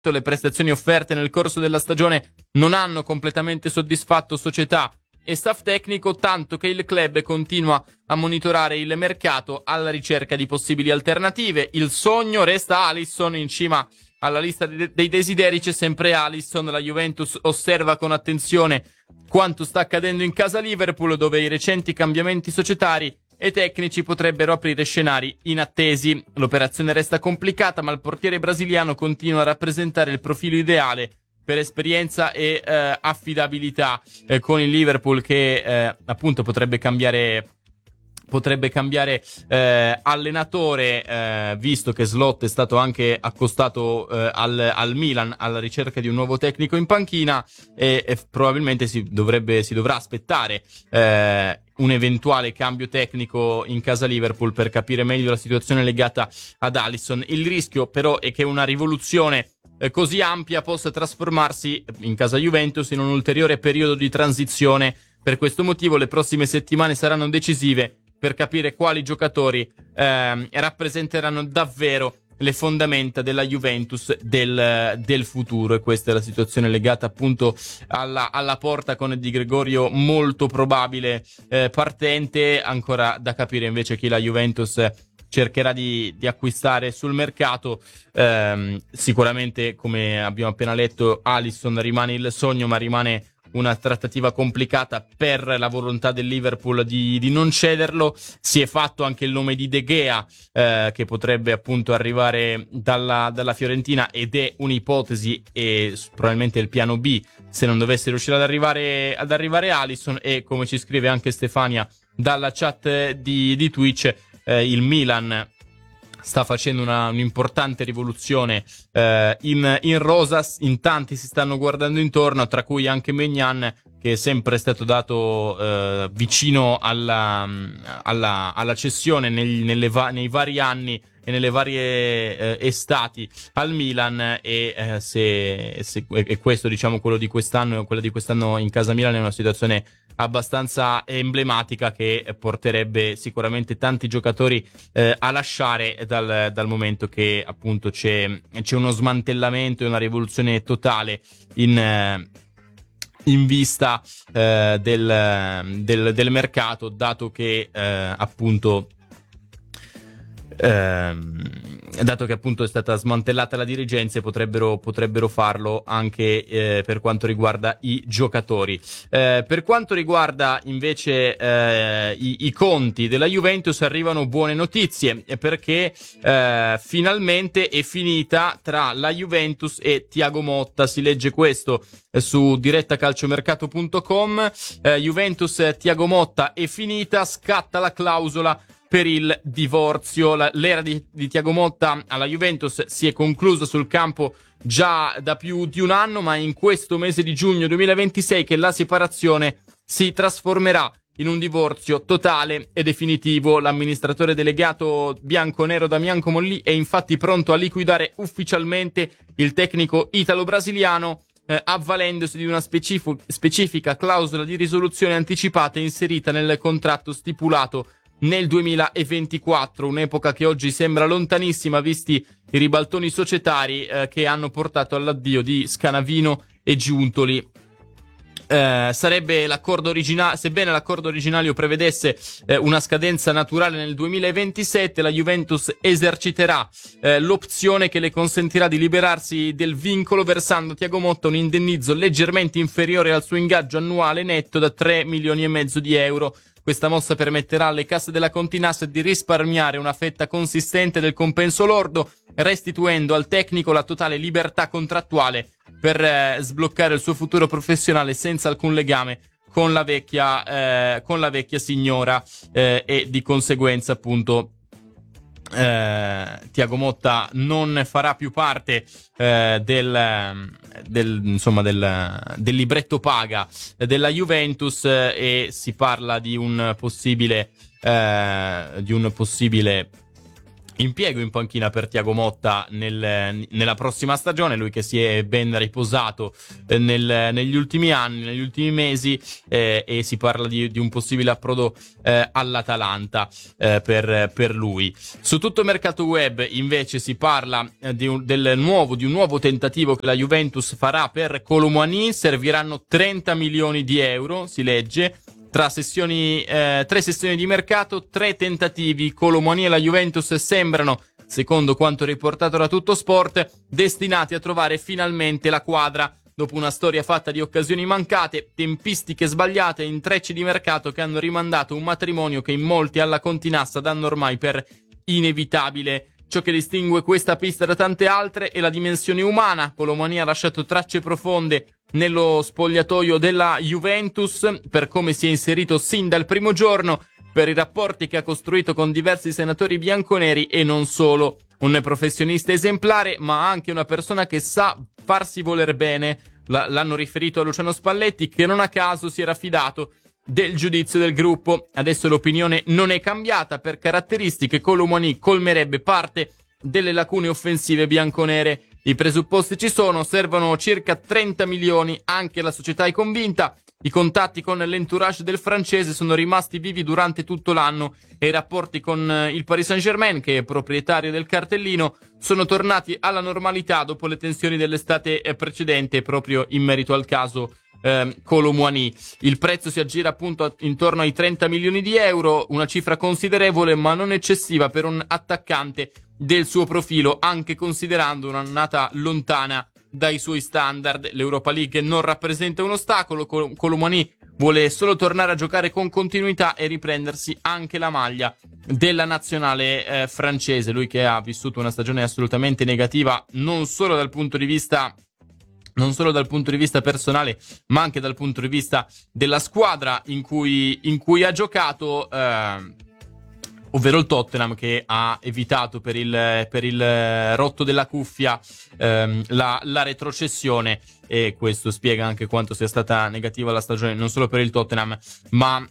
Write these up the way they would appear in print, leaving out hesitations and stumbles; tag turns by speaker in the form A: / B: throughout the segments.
A: Le prestazioni offerte nel corso della stagione non hanno completamente soddisfatto società e staff tecnico, tanto che il club continua a monitorare il mercato alla ricerca di possibili alternative. Il sogno resta Alisson in cima alla lista dei desideri. C'è sempre Alisson. La Juventus osserva con attenzione quanto sta accadendo in casa Liverpool, dove i recenti cambiamenti societari e tecnici potrebbero aprire scenari inattesi. L'operazione resta complicata, ma il portiere brasiliano continua a rappresentare il profilo ideale per esperienza e affidabilità con il Liverpool, che appunto potrebbe cambiare allenatore, visto che Slot è stato anche accostato al Milan alla ricerca di un nuovo tecnico in panchina, e probabilmente si dovrà aspettare un eventuale cambio tecnico in casa Liverpool per capire meglio la situazione legata ad Alisson. Il rischio però è che una rivoluzione così ampia possa trasformarsi in casa Juventus in un ulteriore periodo di transizione. Per questo motivo le prossime settimane saranno decisive per capire quali giocatori rappresenteranno davvero le fondamenta della Juventus del futuro. E questa è la situazione legata appunto alla porta, con Di Gregorio molto probabile partente. Ancora da capire invece chi la Juventus cercherà di acquistare sul mercato. Sicuramente, come abbiamo appena letto, Alisson rimane il sogno, ma rimane una trattativa complicata per la volontà del Liverpool di non cederlo. Si è fatto anche il nome di De Gea, che potrebbe appunto arrivare dalla Fiorentina, ed è un'ipotesi e probabilmente il piano B se non dovesse riuscire ad arrivare Alisson. E come ci scrive anche Stefania dalla chat di Twitch, il Milan sta facendo un'importante rivoluzione in rosa. In tanti si stanno guardando intorno, tra cui anche Maignan, che è sempre stato dato vicino alla cessione nei vari anni e nelle varie estati al Milan, e questo, diciamo, quella di quest'anno in casa Milan è una situazione abbastanza emblematica, che porterebbe sicuramente tanti giocatori a lasciare, dal momento che appunto c'è uno smantellamento e una rivoluzione totale in vista del mercato, dato che appunto è stata smantellata la dirigenza, e potrebbero farlo anche per quanto riguarda i giocatori. Per quanto riguarda invece i conti della Juventus, arrivano buone notizie, perché finalmente è finita tra la Juventus e Thiago Motta. Si legge questo su direttacalciomercato.com. Juventus Thiago Motta è finita, scatta la clausola per il divorzio. L'era di Thiago Motta alla Juventus si è conclusa sul campo già da più di un anno, ma è in questo mese di giugno 2026 che la separazione si trasformerà in un divorzio totale e definitivo. L'amministratore delegato bianconero Damian Comolli è infatti pronto a liquidare ufficialmente il tecnico italo-brasiliano, avvalendosi di una specifica clausola di risoluzione anticipata inserita nel contratto stipulato nel 2024, un'epoca che oggi sembra lontanissima, visti i ribaltoni societari che hanno portato all'addio di Scanavino e Giuntoli. Sarebbe l'accordo originale, sebbene l'accordo originario prevedesse una scadenza naturale nel 2027, la Juventus eserciterà l'opzione che le consentirà di liberarsi del vincolo, versando a Thiago Motta un indennizzo leggermente inferiore al suo ingaggio annuale netto da 3,5 milioni di euro. Questa mossa permetterà alle casse della Continas di risparmiare una fetta consistente del compenso lordo, restituendo al tecnico la totale libertà contrattuale per sbloccare il suo futuro professionale senza alcun legame con la vecchia signora, e di conseguenza appunto Thiago Motta non farà più parte del libretto paga della Juventus, e si parla di un possibile impiego in panchina per Thiago Motta nella prossima stagione, lui che si è ben riposato negli ultimi anni, negli ultimi mesi, e si parla di un possibile approdo all'Atalanta per lui. Su tutto il mercato web invece si parla di un nuovo tentativo che la Juventus farà per Kolo Muani. Serviranno 30 milioni di euro, si legge, tra 3 sessioni di mercato, 3 tentativi. Kolo Muani e la Juventus sembrano, secondo quanto riportato da Tuttosport, destinati a trovare finalmente la quadra dopo una storia fatta di occasioni mancate, tempistiche sbagliate e intrecci di mercato che hanno rimandato un matrimonio che in molti alla Continassa danno ormai per inevitabile. Ciò che distingue questa pista da tante altre è la dimensione umana. Kolo Muani ha lasciato tracce profonde nello spogliatoio della Juventus, per come si è inserito sin dal primo giorno, per i rapporti che ha costruito con diversi senatori bianconeri e non solo. Un professionista esemplare, ma anche una persona che sa farsi voler bene. L'hanno riferito a Luciano Spalletti, che non a caso si era fidato del giudizio del gruppo. Adesso l'opinione non è cambiata. Per caratteristiche, Kolo Muani colmerebbe parte delle lacune offensive bianconere. I presupposti ci sono, servono circa 30 milioni, anche la società è convinta. I contatti con l'entourage del francese sono rimasti vivi durante tutto l'anno e i rapporti con il Paris Saint-Germain, che è proprietario del cartellino, sono tornati alla normalità dopo le tensioni dell'estate precedente, proprio in merito al caso Kolo Muani. Il prezzo si aggira appunto intorno ai 30 milioni di euro, una cifra considerevole ma non eccessiva per un attaccante del suo profilo, anche considerando un'annata lontana dai suoi standard. L'Europa League non rappresenta un ostacolo. Kolo Muani vuole solo tornare a giocare con continuità e riprendersi anche la maglia della nazionale francese. Lui che ha vissuto una stagione assolutamente negativa, non solo dal punto di vista personale, ma anche dal punto di vista della squadra in cui ha giocato, ovvero il Tottenham, che ha evitato per il rotto della cuffia la retrocessione, e questo spiega anche quanto sia stata negativa la stagione non solo per il Tottenham ma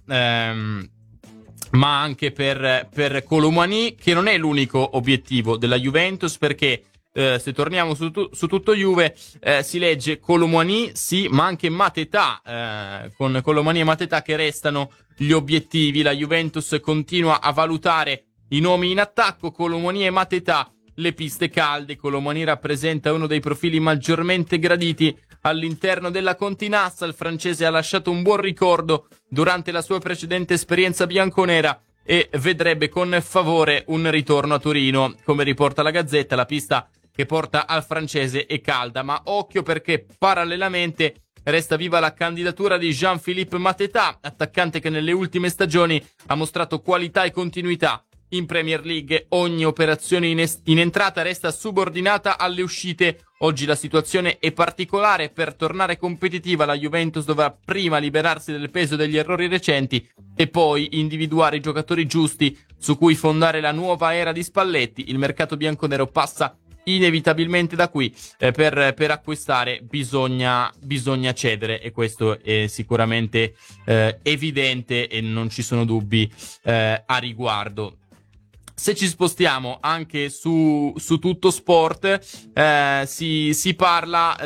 A: anche per Kolo Muani, che non è l'unico obiettivo della Juventus, perché se torniamo su tutto Juve, si legge Kolo Muani sì, ma anche Mateta, con Kolo Muani e Mateta che restano gli obiettivi. La Juventus continua a valutare i nomi in attacco, Kolo Muani e Mateta le piste calde. Kolo Muani rappresenta uno dei profili maggiormente graditi all'interno della Continassa. Il francese ha lasciato un buon ricordo durante la sua precedente esperienza bianconera e vedrebbe con favore un ritorno a Torino. Come riporta la Gazzetta, la pista che porta al francese è calda, ma occhio, perché parallelamente resta viva la candidatura di Jean-Philippe Mateta, attaccante che nelle ultime stagioni ha mostrato qualità e continuità. In Premier League ogni operazione in entrata resta subordinata alle uscite. Oggi la situazione è particolare. Per tornare competitiva la Juventus dovrà prima liberarsi del peso degli errori recenti e poi individuare i giocatori giusti su cui fondare la nuova era di Spalletti. Il mercato bianconero passa inevitabilmente da qui. Per acquistare bisogna cedere, e questo è sicuramente evidente e non ci sono dubbi a riguardo. Se ci spostiamo anche su tutto sport, si parla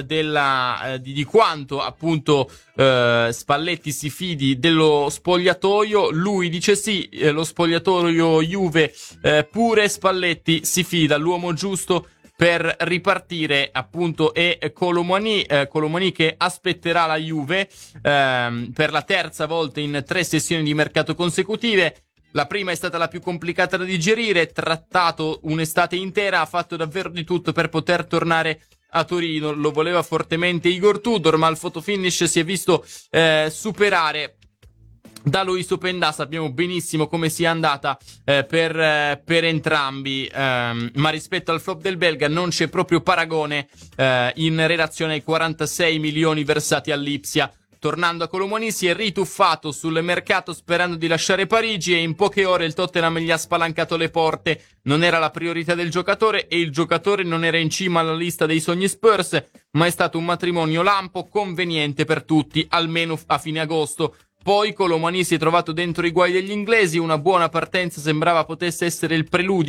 A: di quanto appunto Spalletti si fidi dello spogliatoio. Lui dice sì, lo spogliatoio Juve pure, Spalletti si fida, l'uomo giusto per ripartire appunto è Kolo Muani che aspetterà la Juve per la terza volta in 3 sessioni di mercato consecutive. La prima è stata la più complicata da digerire, trattato un'estate intera, ha fatto davvero di tutto per poter tornare a Torino. Lo voleva fortemente Igor Tudor, ma al fotofinish si è visto superare da Luis Openda. Sappiamo benissimo come sia andata per entrambi, ma rispetto al flop del belga non c'è proprio paragone in relazione ai 46 milioni versati all'Ipsia. Tornando a Kolo Muani, si è rituffato sul mercato sperando di lasciare Parigi e in poche ore il Tottenham gli ha spalancato le porte. Non era la priorità del giocatore e il giocatore non era in cima alla lista dei sogni Spurs, ma è stato un matrimonio lampo conveniente per tutti, almeno a fine agosto. Poi Kolo Muani si è trovato dentro i guai degli inglesi. Una buona partenza sembrava potesse essere il preludio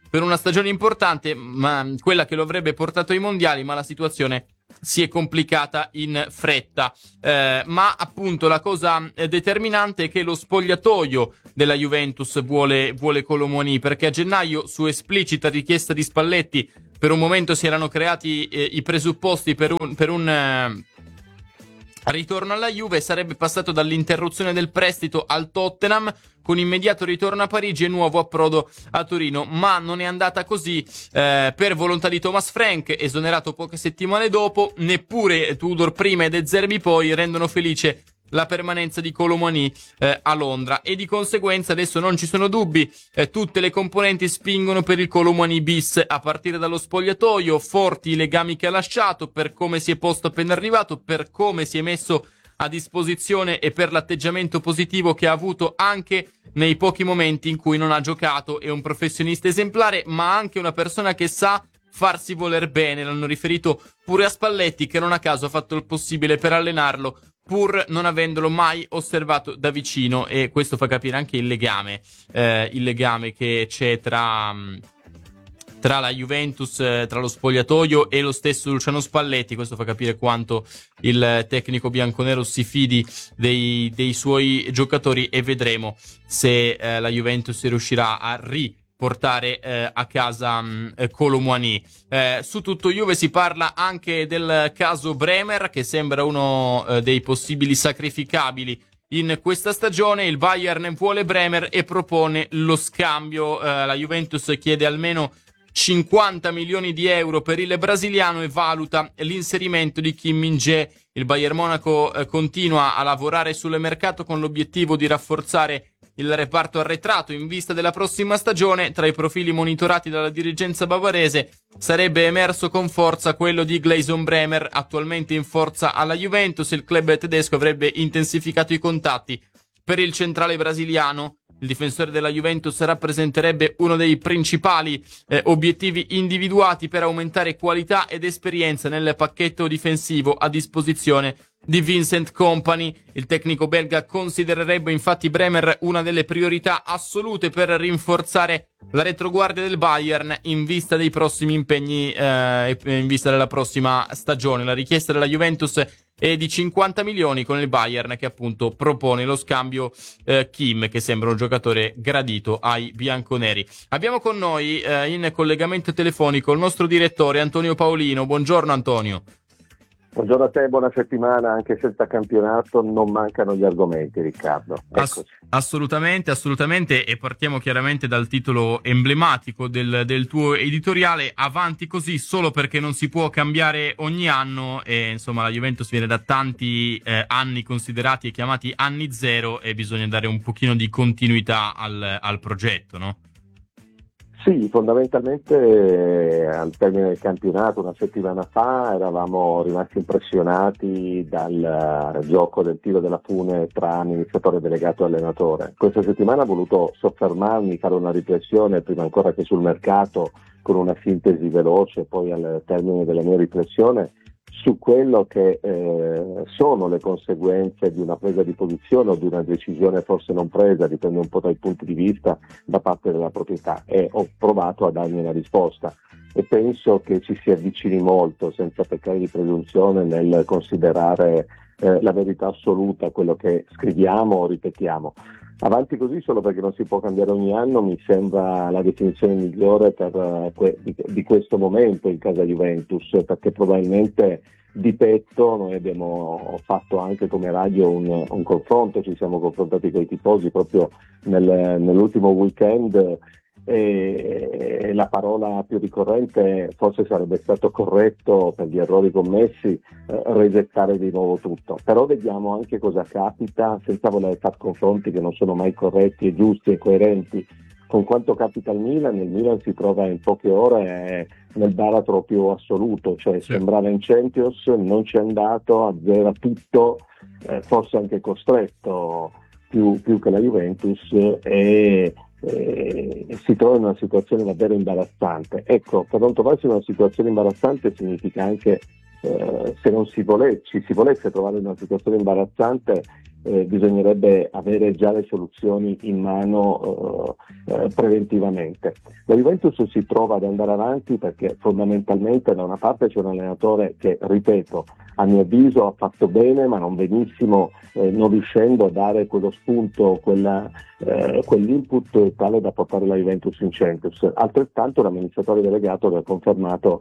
A: per una stagione importante, ma quella che lo avrebbe portato ai mondiali, ma la situazione si è complicata in fretta. Ma appunto la cosa determinante è che lo spogliatoio della Juventus vuole Kolo Muani, perché a gennaio, su esplicita richiesta di Spalletti, per un momento si erano creati i presupposti per un ritorno alla Juve. Sarebbe passato dall'interruzione del prestito al Tottenham, con immediato ritorno a Parigi e nuovo approdo a Torino, ma non è andata così per volontà di Thomas Frank, esonerato poche settimane dopo. Neppure Tudor prima e De Zerbi poi rendono felice la permanenza di Kolo Muani a Londra, e di conseguenza adesso non ci sono dubbi, tutte le componenti spingono per il Kolo Muani bis, a partire dallo spogliatoio, forti i legami che ha lasciato, per come si è posto appena arrivato, per come si è messo a disposizione e per l'atteggiamento positivo che ha avuto anche nei pochi momenti in cui non ha giocato. È un professionista esemplare, ma anche una persona che sa farsi voler bene. L'hanno riferito pure a Spalletti, che non a caso ha fatto il possibile per allenarlo, pur non avendolo mai osservato da vicino, e questo fa capire anche il legame che c'è tra la Juventus, tra lo spogliatoio e lo stesso Luciano Spalletti. Questo fa capire quanto il tecnico bianconero si fidi dei suoi giocatori, e vedremo se la Juventus riuscirà a portare a casa Kolo Muani. Su tutto Juve si parla anche del caso Bremer, che sembra uno dei possibili sacrificabili in questa stagione. Il Bayern vuole Bremer e propone lo scambio. La Juventus chiede almeno 50 milioni di euro per il brasiliano e valuta l'inserimento di Kim Min-jae. Il Bayern Monaco continua a lavorare sul mercato con l'obiettivo di rafforzare il reparto arretrato in vista della prossima stagione. Tra i profili monitorati dalla dirigenza bavarese sarebbe emerso con forza quello di Gleison Bremer, attualmente in forza alla Juventus. Il club tedesco avrebbe intensificato i contatti per il centrale brasiliano. Il difensore della Juventus rappresenterebbe uno dei principali obiettivi individuati per aumentare qualità ed esperienza nel pacchetto difensivo a disposizione di Vincent Kompany. Il tecnico belga considererebbe infatti Bremer una delle priorità assolute per rinforzare la retroguardia del Bayern in vista dei prossimi impegni e in vista della prossima stagione. La richiesta della Juventus è di 50 milioni, con il Bayern che appunto propone lo scambio Kim, che sembra un giocatore gradito ai bianconeri. Abbiamo con noi in collegamento telefonico il nostro direttore Antonio Paolino. Buongiorno Antonio.
B: Buongiorno a te, buona settimana. Anche senza campionato non mancano gli argomenti, Riccardo.
A: Assolutamente, e partiamo chiaramente dal titolo emblematico del tuo editoriale: avanti così solo perché non si può cambiare ogni anno. E insomma la Juventus viene da tanti anni considerati e chiamati anni zero, e bisogna dare un pochino di continuità al progetto, no?
B: Sì, fondamentalmente al termine del campionato una settimana fa eravamo rimasti impressionati dal gioco del tiro della fune tra amministratore delegato e allenatore. Questa settimana ho voluto soffermarmi, fare una riflessione prima ancora che sul mercato, con una sintesi veloce, poi al termine della mia riflessione, su quello che sono le conseguenze di una presa di posizione o di una decisione forse non presa, dipende un po' dai punti di vista, da parte della proprietà, e ho provato a darmi una risposta, e penso che ci si avvicini molto, senza peccare di presunzione, nel considerare la verità assoluta quello che scriviamo o ripetiamo. Avanti così solo perché non si può cambiare ogni anno mi sembra la definizione migliore di questo momento in casa Juventus, perché probabilmente di petto noi abbiamo fatto anche come radio un confronto, ci siamo confrontati con i tifosi proprio nell'ultimo weekend, e la parola più ricorrente forse sarebbe stato corretto, per gli errori commessi, resettare di nuovo tutto. Però vediamo anche cosa capita, senza voler fare confronti che non sono mai corretti e giusti e coerenti con quanto capita al Milan. Il Milan si trova in poche ore nel baratro più assoluto, cioè sì. Sembrava in Champions, non c'è andato, azzera tutto, forse anche costretto più che la Juventus, e si trova in una situazione davvero imbarazzante. Ecco, per non trovarsi in una situazione imbarazzante significa anche, se non ci si volesse trovare in una situazione imbarazzante, bisognerebbe avere già le soluzioni in mano preventivamente. La Juventus si trova ad andare avanti perché fondamentalmente da una parte c'è un allenatore che, ripeto, a mio avviso ha fatto bene ma non benissimo, non riuscendo a dare quello spunto, quell'input tale da portare la Juventus in Champions. Altrettanto l'amministratore delegato che ha confermato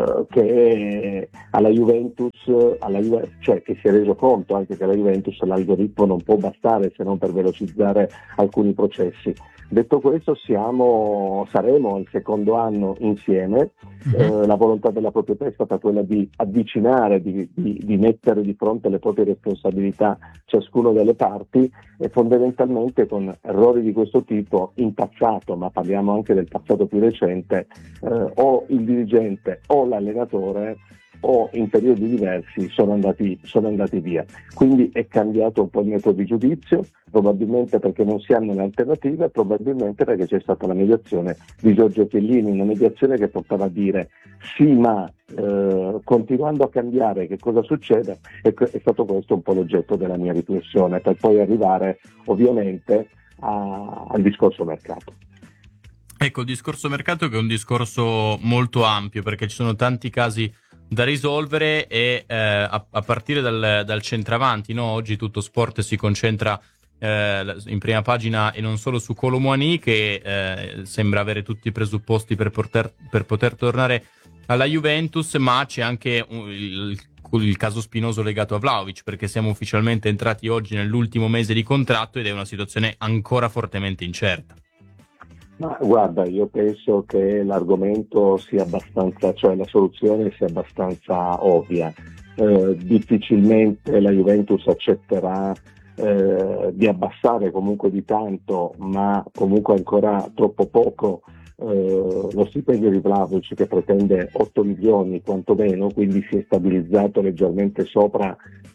B: che alla Juventus, cioè che si è reso conto anche che alla Juventus l'algoritmo non può bastare se non per velocizzare alcuni processi. Detto questo, saremo al secondo anno insieme. La volontà della proprietà è stata quella di avvicinare, di mettere di fronte le proprie responsabilità ciascuno delle parti, e fondamentalmente con errori di questo tipo in passato, ma parliamo anche del passato più recente, o il dirigente o l'allenatore o in periodi diversi sono andati via. Quindi è cambiato un po' il metodo di giudizio, probabilmente perché non si hanno le alternative, probabilmente perché c'è stata la mediazione di Giorgio Chiellini, una mediazione che portava a dire sì, ma continuando a cambiare che cosa succede? È stato questo un po' l'oggetto della mia riflessione, per poi arrivare ovviamente al discorso mercato.
A: Ecco, il discorso mercato che è un discorso molto ampio, perché ci sono tanti casi da risolvere e a partire dal centravanti, no? Oggi tutto sport si concentra in prima pagina e non solo su Kolo Muani, che sembra avere tutti i presupposti per poter tornare alla Juventus, ma c'è anche il caso spinoso legato a Vlahovic, perché siamo ufficialmente entrati oggi nell'ultimo mese di contratto ed è una situazione ancora fortemente incerta.
B: Ma guarda, io penso che l'argomento sia abbastanza, cioè la soluzione sia abbastanza ovvia. Difficilmente la Juventus accetterà di abbassare comunque di tanto, ma comunque ancora troppo poco, lo stipendio di Vlahovic, che pretende 8 milioni quantomeno, quindi si è stabilizzato leggermente sopra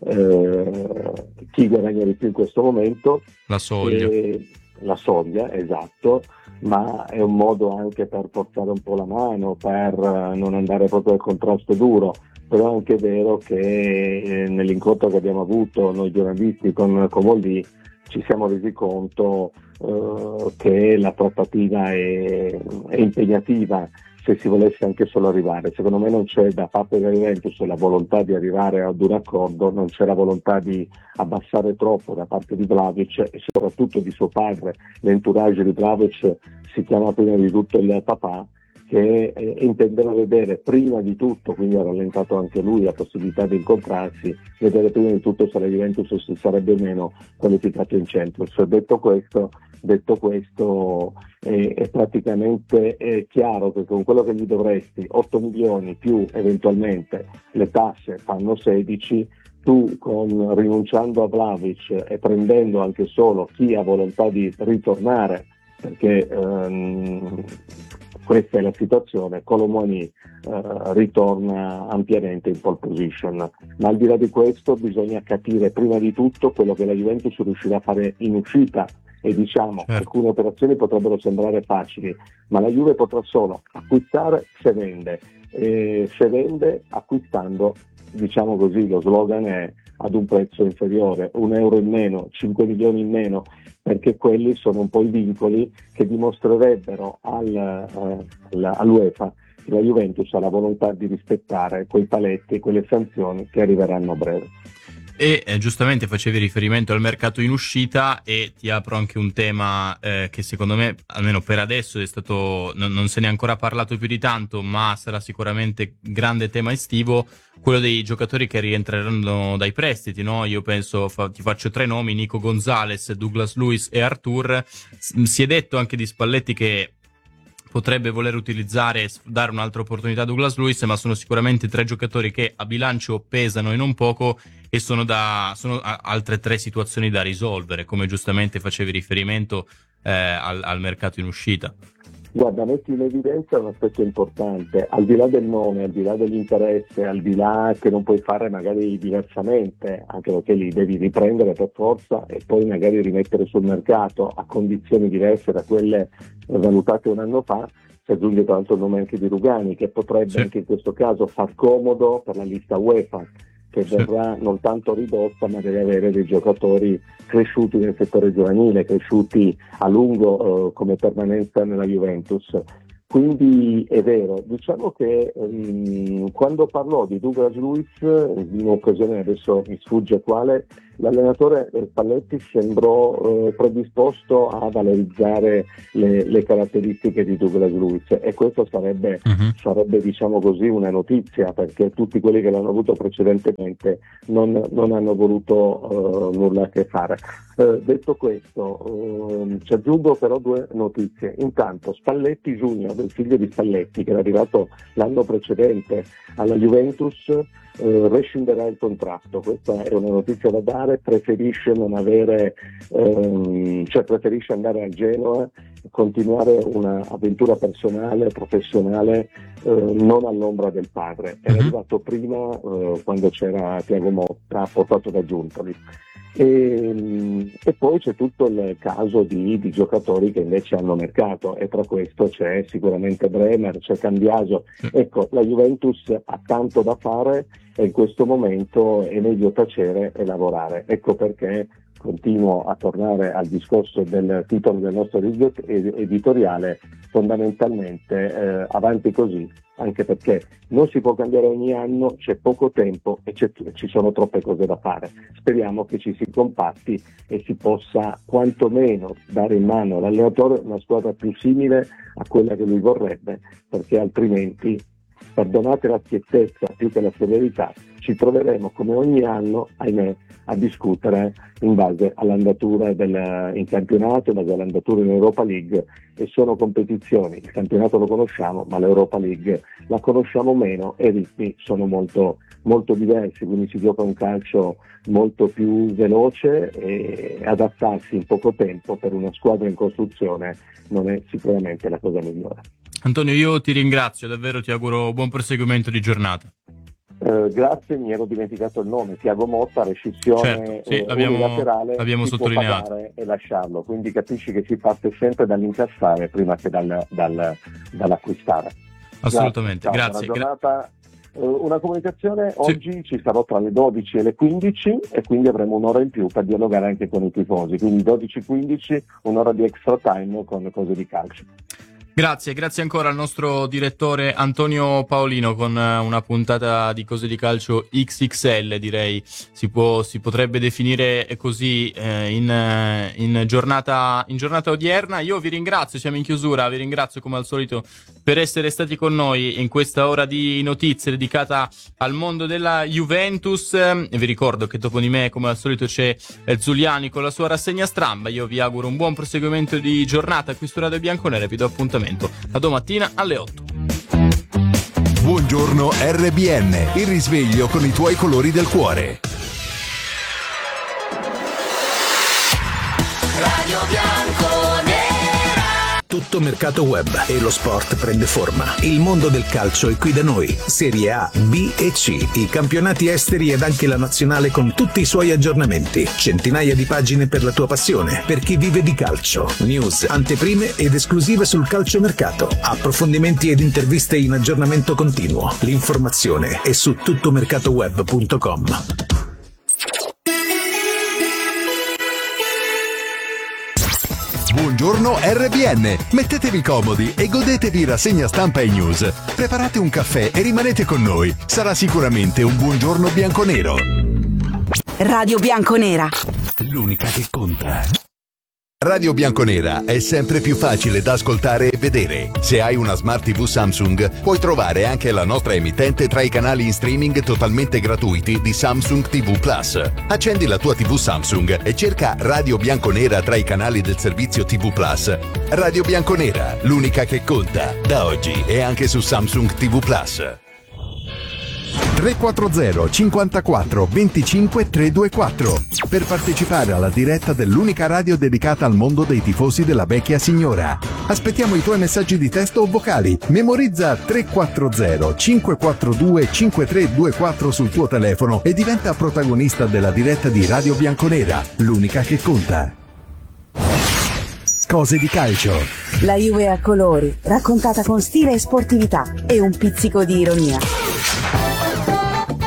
B: chi guadagna di più in questo momento.
A: La soglia.
B: La soglia, esatto, ma è un modo anche per portare un po' la mano, per non andare proprio al contrasto duro. Però è anche vero che nell'incontro che abbiamo avuto noi giornalisti con Comolli ci siamo resi conto che la trattativa è impegnativa, se si volesse anche solo arrivare. Secondo me non c'è da parte della Juventus la volontà di arrivare ad un accordo, non c'è la volontà di abbassare troppo da parte di Vlahovic e soprattutto di suo padre. L'entourage di Vlahovic si chiama prima di tutto il papà, che intendeva vedere prima di tutto, quindi ha rallentato anche lui la possibilità di incontrarsi, vedere prima di tutto se la Juventus si sarebbe o meno qualificato in Champions. Detto questo è praticamente chiaro che con quello che gli dovresti, 8 milioni più eventualmente le tasse fanno 16, tu rinunciando a Vlahovic e prendendo anche solo chi ha volontà di ritornare, perché questa è la situazione, Kolo Muani ritorna ampiamente in pole position, ma al di là di questo bisogna capire prima di tutto quello che la Juventus riuscirà a fare in uscita. E diciamo,
A: certo,
B: alcune operazioni potrebbero sembrare facili, ma la Juve potrà solo acquistare se vende, e se vende acquistando, diciamo così, lo slogan è ad un prezzo inferiore, 1 euro in meno, 5 milioni in meno, perché quelli sono un po' i vincoli che dimostrerebbero all'UEFA che la Juventus ha la volontà di rispettare quei paletti, quelle sanzioni che arriveranno a breve.
A: E giustamente facevi riferimento al mercato in uscita e ti apro anche un tema che secondo me, almeno per adesso, è stato non se ne è ancora parlato più di tanto, ma sarà sicuramente grande tema estivo, quello dei giocatori che rientreranno dai prestiti, no? Io penso, ti faccio 3 nomi: Nico Gonzalez, Douglas Luiz e Arthur. Si è detto anche di Spalletti che potrebbe voler utilizzare e dare un'altra opportunità a Douglas Luiz, ma sono sicuramente 3 giocatori che a bilancio pesano e non poco, e sono altre 3 situazioni da risolvere, come giustamente facevi riferimento al mercato in uscita.
B: Guarda, metti in evidenza un aspetto importante, al di là del nome, al di là dell'interesse, al di là che non puoi fare magari diversamente, anche perché li devi riprendere per forza e poi magari rimettere sul mercato a condizioni diverse da quelle valutate un anno fa. Si aggiunge tra l'altro il nome anche di Rugani, che potrebbe anche in questo caso far comodo per la lista UEFA, che verrà non tanto ridotta, ma deve avere dei giocatori cresciuti nel settore giovanile, cresciuti a lungo come permanenza nella Juventus. Quindi è vero, diciamo che quando parlò di Douglas Luiz, in un'occasione adesso mi sfugge quale, l'allenatore Spalletti sembrò predisposto a valorizzare le caratteristiche di Douglas Luiz, e questo sarebbe diciamo così una notizia, perché tutti quelli che l'hanno avuto precedentemente non hanno voluto nulla a che fare. Detto questo, ci aggiungo però due notizie. Intanto Spalletti Junior, del figlio di Spalletti, che era arrivato l'anno precedente alla Juventus, rescinderà il contratto. Questa è una notizia da dare. Preferisce non avere, preferisce andare al Genoa, continuare un'avventura personale, professionale, non all'ombra del padre. Era arrivato prima, quando c'era Thiago Motta, portato da Giuntoli. E poi c'è tutto il caso di giocatori che invece hanno mercato, e tra questo c'è sicuramente Bremer, c'è Cambiaso. Ecco, la Juventus ha tanto da fare e in questo momento è meglio tacere e lavorare. Ecco perché continuo a tornare al discorso del titolo del nostro editoriale, fondamentalmente avanti così, anche perché non si può cambiare ogni anno, c'è poco tempo e ci sono troppe cose da fare. Speriamo che ci si compatti e si possa quantomeno dare in mano all'allenatore una squadra più simile a quella che lui vorrebbe, perché altrimenti, perdonate la schiettezza più che la severità, ci troveremo come ogni anno, ahimè, a discutere in base all'andatura in campionato, in base all'andatura in Europa League, e sono competizioni, il campionato lo conosciamo, ma l'Europa League la conosciamo meno e i ritmi sono molto, molto diversi, quindi si gioca un calcio molto più veloce, e adattarsi in poco tempo per una squadra in costruzione non è sicuramente la cosa migliore.
A: Antonio, io ti ringrazio, davvero ti auguro buon proseguimento di giornata.
B: Grazie, mi ero dimenticato il nome, Thiago Motta, rescissione unilaterale,
A: abbiamo sottolineato.
B: Può pagare e lasciarlo, quindi capisci che si parte sempre dall'incassare prima che dall'acquistare.
A: Assolutamente,
B: grazie. Buona giornata. Una comunicazione, oggi ci sarò tra le 12 e le 15 e quindi avremo un'ora in più per dialogare anche con i tifosi, quindi 12-15, un'ora di extra time con cose di calcio.
A: Grazie ancora al nostro direttore Antonio Paolino con una puntata di Cose di Calcio XXL, direi si potrebbe definire così in giornata odierna. Io vi ringrazio, siamo in chiusura, vi ringrazio come al solito per essere stati con noi in questa ora di notizie dedicata al mondo della Juventus, e vi ricordo che dopo di me come al solito c'è Zuliani con la sua rassegna stramba. Io vi auguro un buon proseguimento di giornata qui su Radio Bianconera e vi do appuntamento a domattina alle 8.
C: Buongiorno RBN, il risveglio con i tuoi colori del cuore.
D: Radio Bianconera. Tutto mercato web e lo sport prende forma. Il mondo del calcio è qui da noi. Serie A, B e C, i campionati esteri ed anche la nazionale con tutti i suoi aggiornamenti. Centinaia di pagine per la tua passione, per chi vive di calcio. News, anteprime ed esclusive sul calciomercato. Approfondimenti ed interviste in aggiornamento continuo. L'informazione è su tuttomercatoweb.com.
C: Buongiorno RBN, mettetevi comodi e godetevi rassegna stampa e news. Preparate un caffè e rimanete con noi. Sarà sicuramente un buongiorno bianconero.
E: Radio Bianconera,
C: l'unica che conta. Radio Bianconera è sempre più facile da ascoltare e vedere. Se hai una Smart TV Samsung, puoi trovare anche la nostra emittente tra i canali in streaming totalmente gratuiti di Samsung TV Plus. Accendi la tua TV Samsung e cerca Radio Bianconera tra i canali del servizio TV Plus. Radio Bianconera, l'unica che conta. Da oggi è anche su Samsung TV Plus. 340 54 25 324 per partecipare alla diretta dell'unica radio dedicata al mondo dei tifosi della vecchia signora. Aspettiamo i tuoi messaggi di testo o vocali. Memorizza 340 542 5324 sul tuo telefono e diventa protagonista della diretta di Radio Bianconera, l'unica che conta. Cose di calcio.
E: La Juve a colori, raccontata con stile e sportività e un pizzico di ironia.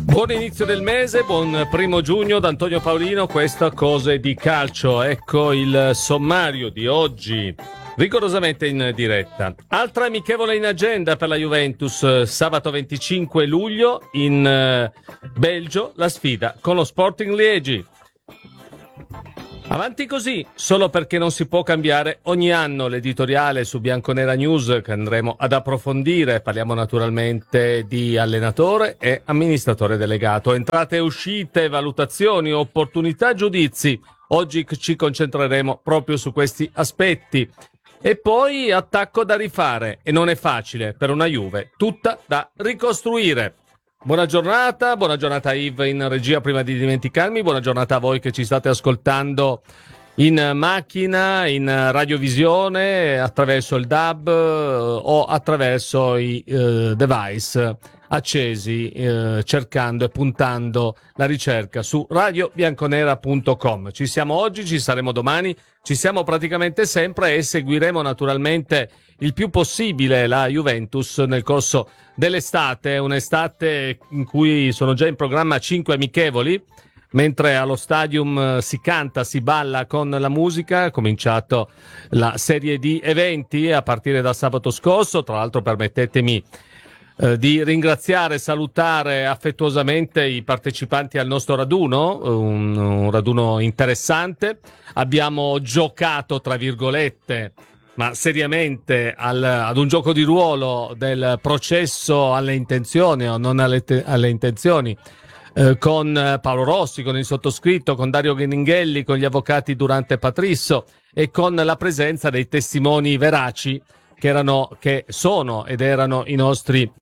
F: Buon inizio del mese, buon 1 giugno da Antonio Paolino, questa Cose di Calcio. Ecco il sommario di oggi, rigorosamente in diretta. Altra amichevole in agenda per la Juventus, sabato 25 luglio in Belgio, la sfida con lo Sporting Liegi. Avanti così, solo perché non si può cambiare ogni anno l'editoriale su Bianconera News che andremo ad approfondire. Parliamo naturalmente di allenatore e amministratore delegato. Entrate e uscite, valutazioni, opportunità, giudizi. Oggi ci concentreremo proprio su questi aspetti. E poi attacco da rifare, e non è facile per una Juve, tutta da ricostruire. Buona giornata Yves in regia. Prima di dimenticarmi, buona giornata a voi che ci state ascoltando in macchina, in radiovisione, attraverso il DAB o attraverso i device accesi, cercando e puntando la ricerca su radiobianconera.com. Ci siamo oggi, ci saremo domani, ci siamo praticamente sempre e seguiremo naturalmente il più possibile la Juventus nel corso dell'estate, un'estate in cui sono già in programma 5 amichevoli, mentre allo stadium si canta, si balla con la musica. È cominciato la serie di eventi a partire da sabato scorso. Tra l'altro permettetemi di ringraziare e salutare affettuosamente i partecipanti al nostro raduno, un raduno interessante. Abbiamo giocato, tra virgolette, ma seriamente ad un gioco di ruolo del processo alle intenzioni o non alle intenzioni, con Paolo Rossi, con il sottoscritto, con Dario Gheninghelli, con gli avvocati Durante e Patrisso e con la presenza dei testimoni veraci che sono ed erano i nostri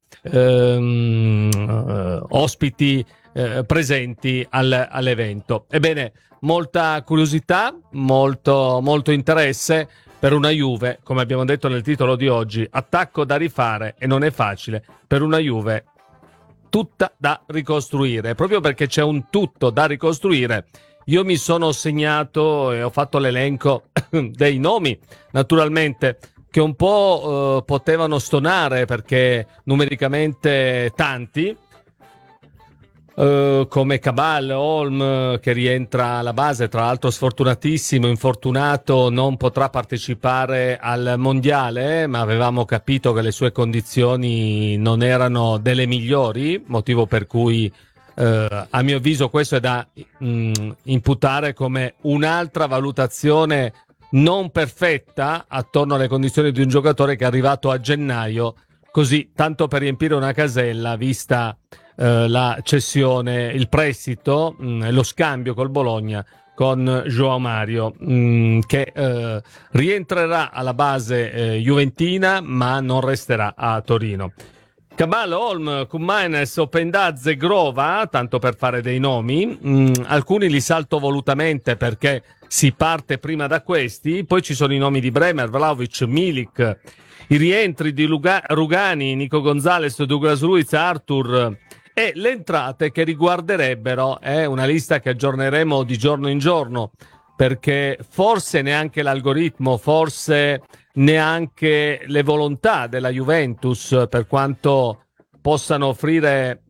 F: ospiti presenti all'evento. Ebbene, molta curiosità, molto interesse per una Juve, come abbiamo detto nel titolo di oggi, attacco da rifare e non è facile per una Juve tutta da ricostruire. Proprio perché c'è un tutto da ricostruire, io mi sono segnato e ho fatto l'elenco dei nomi, naturalmente, che un po' potevano stonare perché numericamente tanti, come Cabal, Holm che rientra alla base, tra l'altro sfortunatissimo, infortunato, non potrà partecipare al mondiale, ma avevamo capito che le sue condizioni non erano delle migliori, motivo per cui a mio avviso questo è da imputare come un'altra valutazione non perfetta attorno alle condizioni di un giocatore che è arrivato a gennaio, così tanto per riempire una casella, vista la cessione, il prestito, lo scambio col Bologna con João Mario, che rientrerà alla base juventina ma non resterà a Torino. Cabal, Holm, Koummanes, Opendazze, Grova, tanto per fare dei nomi, alcuni li salto volutamente perché si parte prima da questi, poi ci sono i nomi di Bremer, Vlahovic, Milik, i rientri di Rugani, Nico Gonzalez, Douglas Luiz, Arthur e le entrate che riguarderebbero, una lista che aggiorneremo di giorno in giorno, perché forse neanche l'algoritmo, forse neanche le volontà della Juventus, per quanto possano offrire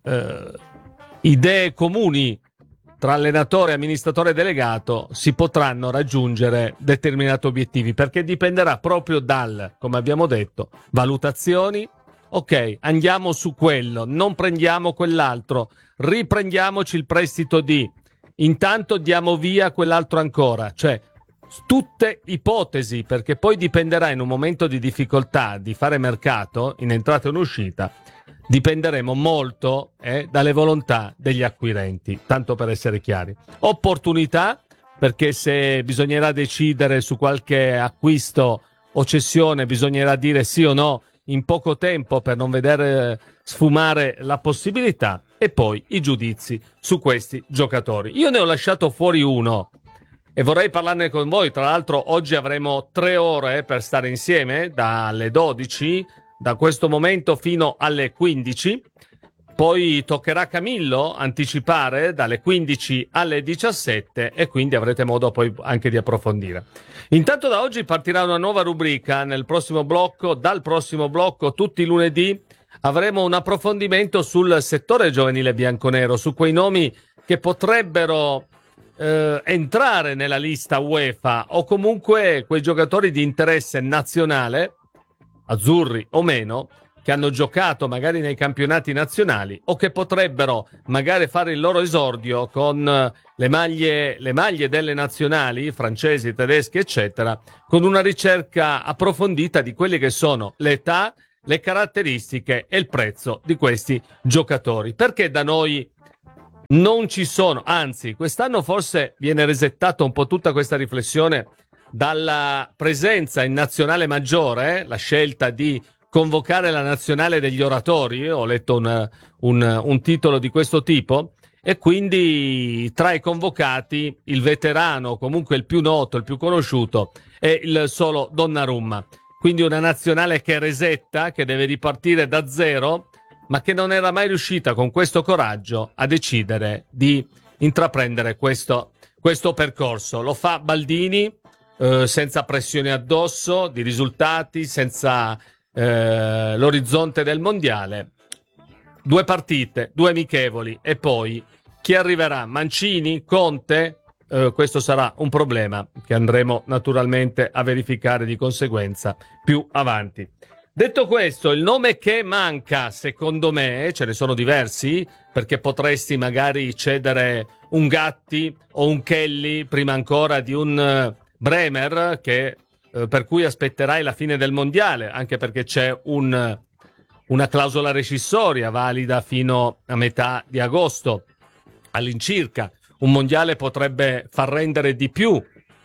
F: idee comuni tra allenatore, amministratore e delegato, si potranno raggiungere determinati obiettivi, perché dipenderà proprio come abbiamo detto, valutazioni. Ok, andiamo su quello, non prendiamo quell'altro, riprendiamoci il prestito intanto diamo via quell'altro ancora, cioè tutte ipotesi, perché poi dipenderà in un momento di difficoltà di fare mercato in entrata e in uscita, dipenderemo molto dalle volontà degli acquirenti, tanto per essere chiari. Opportunità, perché se bisognerà decidere su qualche acquisto o cessione, bisognerà dire sì o no in poco tempo per non vedere sfumare la possibilità, e poi i giudizi su questi giocatori. Io ne ho lasciato fuori uno e vorrei parlarne con voi. Tra l'altro oggi avremo 3 ore per stare insieme, dalle 12, da questo momento fino alle 15. Poi toccherà a Camillo anticipare dalle 15 alle 17 e quindi avrete modo poi anche di approfondire. Intanto da oggi partirà una nuova rubrica dal prossimo blocco, tutti i lunedì avremo un approfondimento sul settore giovanile bianconero, su quei nomi che potrebbero entrare nella lista UEFA, o comunque quei giocatori di interesse nazionale, azzurri o meno, che hanno giocato magari nei campionati nazionali o che potrebbero magari fare il loro esordio con le maglie delle nazionali francesi, tedesche, eccetera, con una ricerca approfondita di quelle che sono l'età, le caratteristiche e il prezzo di questi giocatori. Perché da noi non ci sono, anzi, quest'anno forse viene resettata un po' tutta questa riflessione dalla presenza in nazionale maggiore, la scelta di convocare la nazionale degli oratori. Io ho letto un titolo di questo tipo, e quindi tra i convocati il veterano, comunque il più noto, il più conosciuto, è il solo Donnarumma. Quindi una nazionale che resetta, che deve ripartire da zero, ma che non era mai riuscita con questo coraggio a decidere di intraprendere questo percorso. Lo fa Baldini senza pressione addosso di risultati, senza l'orizzonte del mondiale. 2 partite, 2 amichevoli, e poi chi arriverà? Mancini? Conte? Questo sarà un problema che andremo naturalmente a verificare di conseguenza più avanti. Detto questo, il nome che manca, secondo me, ce ne sono diversi, perché potresti magari cedere un Gatti o un Kelly prima ancora di un Bremer, che per cui aspetterai la fine del mondiale, anche perché c'è una clausola rescissoria valida fino a metà di agosto all'incirca. Un mondiale potrebbe far rendere di più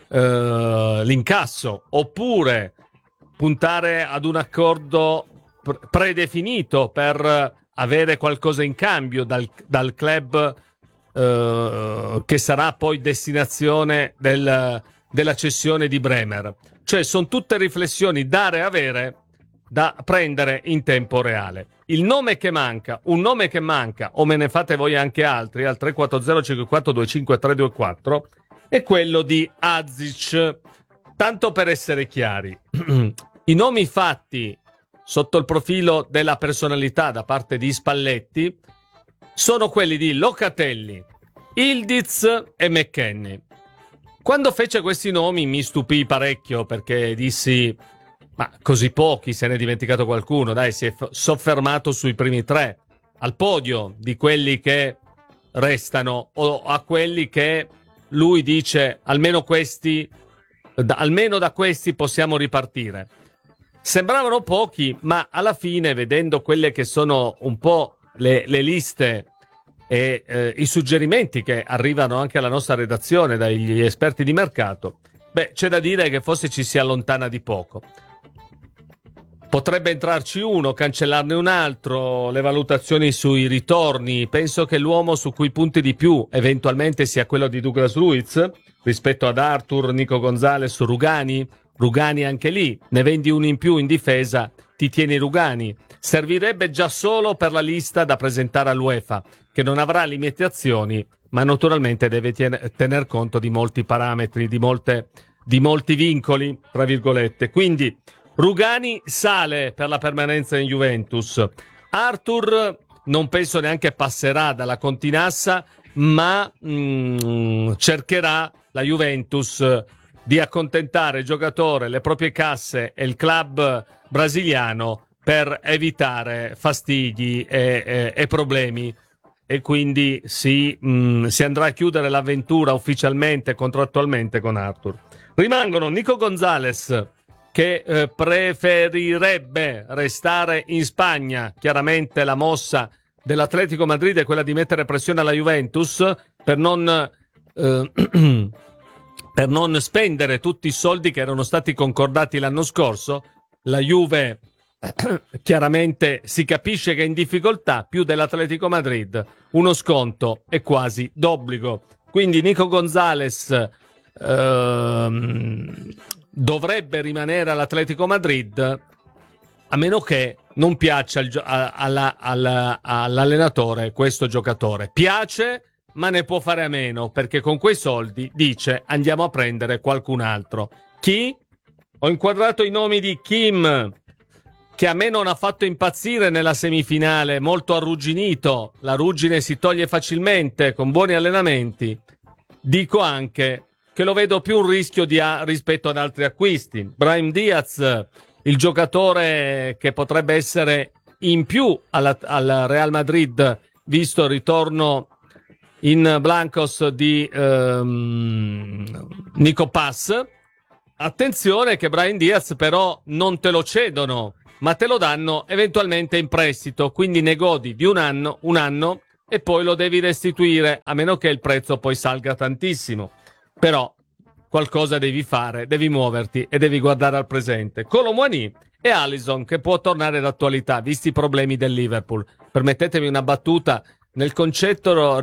F: l'incasso, oppure puntare ad un accordo predefinito per avere qualcosa in cambio dal club che sarà poi destinazione della cessione di Bremer. Cioè sono tutte riflessioni dare e avere da prendere in tempo reale. Un nome che manca, o me ne fate voi anche altri, al 340-5425-324, è quello di Azic. Tanto per essere chiari, i nomi fatti sotto il profilo della personalità da parte di Spalletti sono quelli di Locatelli, Ildiz e McKennie. Quando fece questi nomi mi stupì parecchio, perché dissi: ma così pochi, se ne è dimenticato qualcuno? Dai, si è soffermato sui primi 3 al podio di quelli che restano, o a quelli che lui dice almeno da questi possiamo ripartire. Sembravano pochi, ma alla fine, vedendo quelle che sono un po' le liste e i suggerimenti che arrivano anche alla nostra redazione dagli esperti di mercato, c'è da dire che forse ci si allontana di poco. Potrebbe entrarci uno, cancellarne un altro, le valutazioni sui ritorni. Penso che l'uomo su cui punti di più eventualmente sia quello di Douglas Luiz rispetto ad Arthur, Nico Gonzalez, Rugani anche lì, ne vendi uno in più in difesa, ti tieni Rugani. Servirebbe già solo per la lista da presentare all'UEFA, che non avrà limitazioni, ma naturalmente deve tener conto di molti parametri, di molti vincoli, tra virgolette. Quindi Rugani sale per la permanenza in Juventus. Arthur non penso neanche passerà dalla Continassa, ma cercherà la Juventus di accontentare il giocatore, le proprie casse e il club brasiliano per evitare fastidi e problemi, e quindi si andrà a chiudere l'avventura ufficialmente, contrattualmente con Arthur. Rimangono Nico Gonzalez, che preferirebbe restare in Spagna. Chiaramente la mossa dell'Atletico Madrid è quella di mettere pressione alla Juventus per non spendere tutti i soldi che erano stati concordati l'anno scorso. La Juve chiaramente si capisce che è in difficoltà, più dell'Atletico Madrid uno sconto è quasi d'obbligo. Quindi Nico Gonzalez dovrebbe rimanere all'Atletico Madrid, a meno che non piaccia all'allenatore questo giocatore. Piace, ma ne può fare a meno, perché con quei soldi dice andiamo a prendere qualcun altro. Chi? Ho inquadrato i nomi di Kim, che a me non ha fatto impazzire nella semifinale, molto arrugginito, la ruggine si toglie facilmente con buoni allenamenti, dico anche che lo vedo più un rischio rispetto ad altri acquisti. Brahim Diaz, il giocatore che potrebbe essere in più al Real Madrid, visto il ritorno in Blancos di Nico Pass. Attenzione che Brahim Diaz però non te lo cedono, ma te lo danno eventualmente in prestito, quindi ne godi di un anno e poi lo devi restituire, a meno che il prezzo poi salga tantissimo. Però qualcosa devi fare, devi muoverti e devi guardare al presente. Kolo Muani e Alisson, che può tornare d'attualità, visti i problemi del Liverpool. Permettetemi una battuta, nel concetto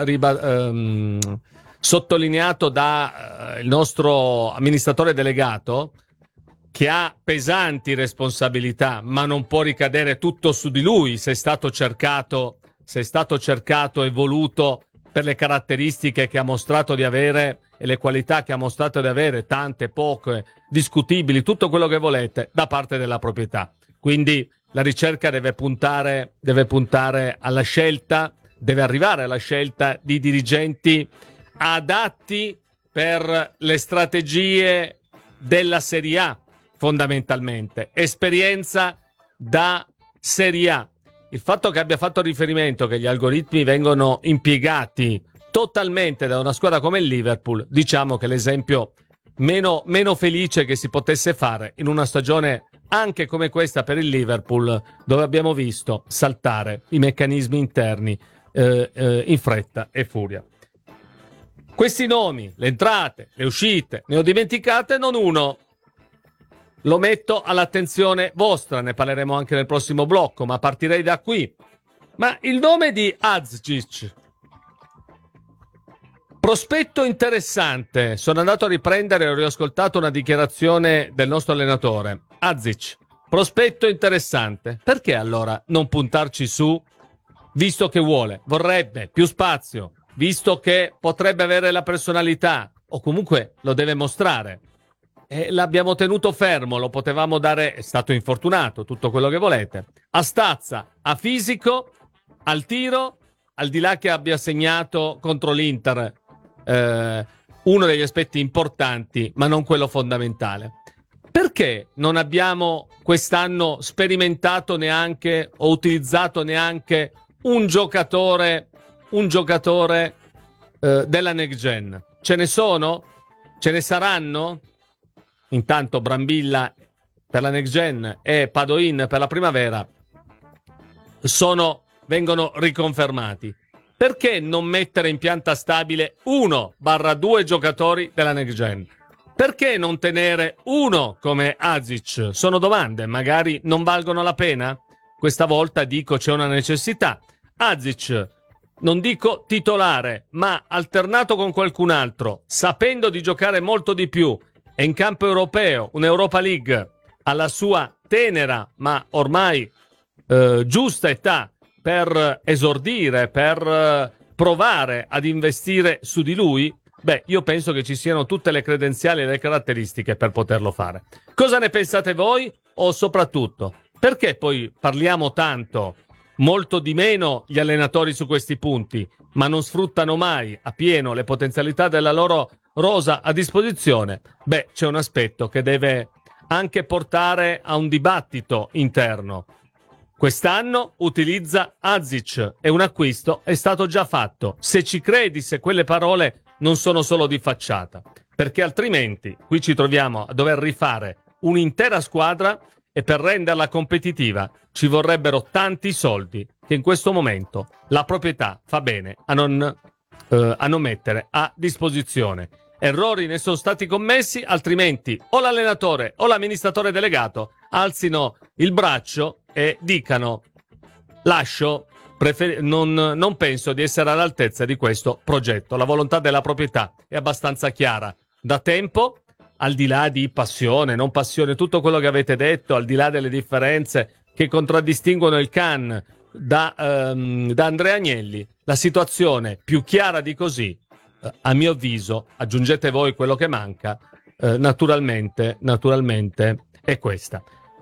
F: sottolineato da il nostro amministratore delegato, che ha pesanti responsabilità, ma non può ricadere tutto su di lui se è stato cercato e voluto per le caratteristiche che ha mostrato di avere e le qualità che ha mostrato di avere, tante, poche, discutibili, tutto quello che volete, da parte della proprietà. Quindi la ricerca deve puntare alla scelta, deve arrivare alla scelta di dirigenti adatti per le strategie della Serie A, fondamentalmente. Esperienza da Serie A. Il fatto che abbia fatto riferimento che gli algoritmi vengono impiegati totalmente da una squadra come il Liverpool, diciamo che l'esempio meno felice che si potesse fare in una stagione anche come questa per il Liverpool, dove abbiamo visto saltare i meccanismi interni in fretta e furia. Questi nomi, le entrate, le uscite, ne ho dimenticate non uno. Lo metto all'attenzione vostra, ne parleremo anche nel prossimo blocco, ma partirei da qui. Ma il nome di Azic, prospetto interessante. Sono andato a riprendere e ho riascoltato una dichiarazione del nostro allenatore. Azic, prospetto interessante. Perché allora non puntarci su, visto che vorrebbe più spazio, visto che potrebbe avere la personalità, o comunque lo deve mostrare? E l'abbiamo tenuto fermo, lo potevamo dare, è stato infortunato, tutto quello che volete, a stazza, a fisico, al tiro, al di là che abbia segnato contro l'Inter uno degli aspetti importanti, ma non quello fondamentale. Perché non abbiamo quest'anno sperimentato neanche o utilizzato neanche un giocatore della next gen? Ce ne sono? Ce ne saranno? Intanto Brambilla per la next gen e Padoin per la primavera vengono riconfermati. Perché non mettere in pianta stabile 1/2 giocatori della next gen? Perché non tenere uno come Azic? Sono domande, magari non valgono la pena? Questa volta dico c'è una necessità. Azic, non dico titolare, ma alternato con qualcun altro, sapendo di giocare molto di più, e in campo europeo, un'Europa League alla sua tenera ma ormai giusta età per esordire, per provare ad investire su di lui, io penso che ci siano tutte le credenziali e le caratteristiche per poterlo fare. Cosa ne pensate voi? O soprattutto, perché poi parliamo tanto, molto di meno gli allenatori su questi punti, ma non sfruttano mai a pieno le potenzialità della loro rosa a disposizione? C'è un aspetto che deve anche portare a un dibattito interno. Quest'anno utilizza Azic e un acquisto è stato già fatto. Se ci credi, se quelle parole non sono solo di facciata, perché altrimenti qui ci troviamo a dover rifare un'intera squadra e per renderla competitiva ci vorrebbero tanti soldi che in questo momento la proprietà fa bene a non mettere a disposizione. Errori ne sono stati commessi, altrimenti o l'allenatore o l'amministratore delegato alzino il braccio e dicano lascio, non penso di essere all'altezza di questo progetto. La volontà della proprietà è abbastanza chiara da tempo, al di là di passione, non passione, tutto quello che avete detto, al di là delle differenze che contraddistinguono il Can da Andrea Agnelli, la situazione più chiara di così, a mio avviso, aggiungete voi quello che manca, naturalmente è questa.